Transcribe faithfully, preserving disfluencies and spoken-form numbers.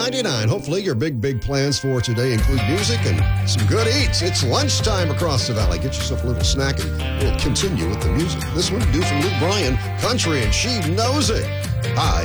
ninety-nine. Hopefully your big, big plans for today include music and some good eats. It's lunchtime across the valley. Get yourself a little snack and we'll continue with the music. This one due from Luke Bryan, Country, and She Knows It. Hi.